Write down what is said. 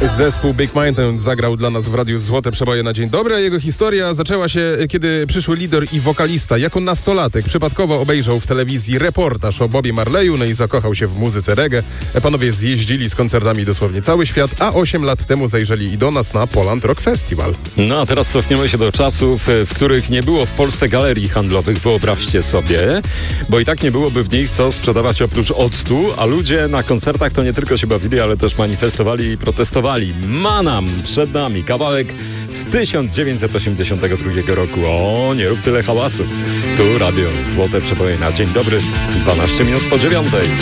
Zespół Big Mind zagrał dla nas w radiu Złote Przeboje na dzień dobry, a jego historia zaczęła się, kiedy przyszły lider i wokalista jako nastolatek przypadkowo obejrzał w telewizji reportaż o Bobie Marleyu, no i zakochał się w muzyce reggae. Panowie zjeździli z koncertami dosłownie cały świat, a 8 lat temu zajrzeli i do nas na Poland Rock Festival. No a teraz cofniemy się do czasów, w których nie było w Polsce galerii handlowych, wyobraźcie sobie, bo i tak nie byłoby w nich co sprzedawać oprócz octu, a ludzie na koncertach to nie tylko się bawili, ale też manifestowali i protestowali. Manam przed nami kawałek z 1982 roku. O, nie rób tyle hałasu. Tu radio Złote Przeboje na dzień dobry, 12 minut po 9.